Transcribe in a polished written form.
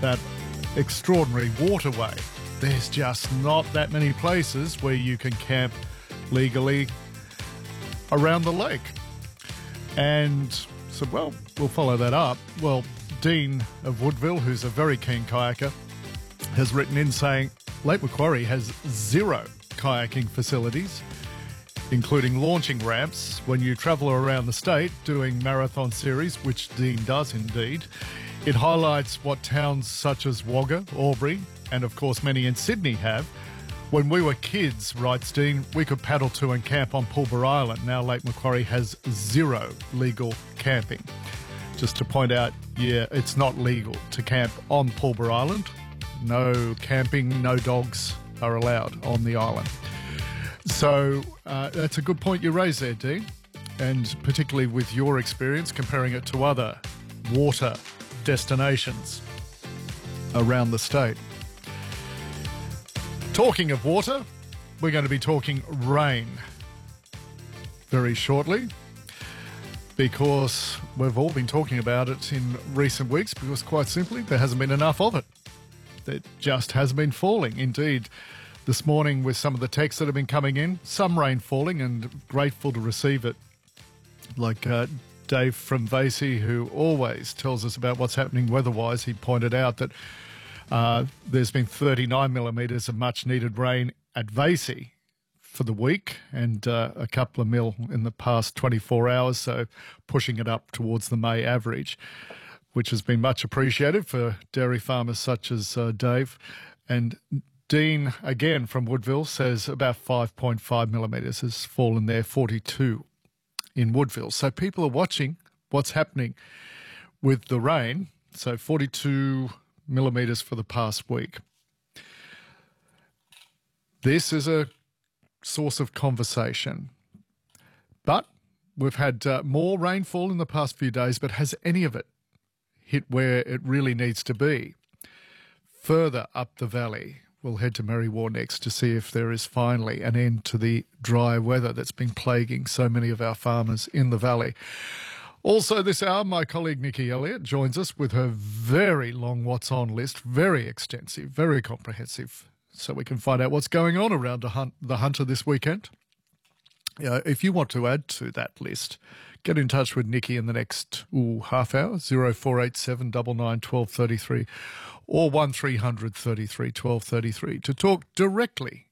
that extraordinary waterway. There's just not that many places where you can camp legally around the lake. And so, well, we'll follow that up. Well, Dean of Woodville, who's a very keen kayaker, has written in saying Lake Macquarie has 0 kayaking facilities, including launching ramps. When you travel around the state doing marathon series, which Dean does indeed, it highlights what towns such as Wagga, Albury, and of course many in Sydney have. When we were kids, writes Dean, we could paddle to and camp on Pulborough Island. Now Lake Macquarie has 0 legal camping. Just to point out, yeah, it's not legal to camp on Pulborough Island. No camping, no dogs are allowed on the island. So that's a good point you raised there, Dean, and particularly with your experience comparing it to other water destinations around the state. Talking of water, we're going to be talking rain very shortly, because we've all been talking about it in recent weeks, because quite simply there hasn't been enough of it. It just hasn't been falling. Indeed, this morning with some of the texts that have been coming in, some rain falling, and grateful to receive it. Like Dave from Vasey, who always tells us about what's happening weather-wise, he pointed out that there's been 39 millimetres of much-needed rain at Vasey for the week, and a couple of mil in the past 24 hours, so pushing it up towards the May average, which has been much appreciated for dairy farmers such as Dave. And Dean, again from Woodville, says about 5.5 millimetres has fallen there, 42 in Woodville. So people are watching what's happening with the rain. So 42 millimetres for the past week. This is a source of conversation. But we've had more rainfall in the past few days, but has any of it hit where it really needs to be? Further up the valley, we'll head to Merriwa next to see if there is finally an end to the dry weather that's been plaguing so many of our farmers in the valley. Also this hour, my colleague Nikki Elliott joins us with her very long What's On list, very extensive, very comprehensive, so we can find out what's going on around the Hunter this weekend. If you want to add to that list, get in touch with Nikki in the next half hour, 0487 99 12 33 or 1300 33 12 33 to talk directly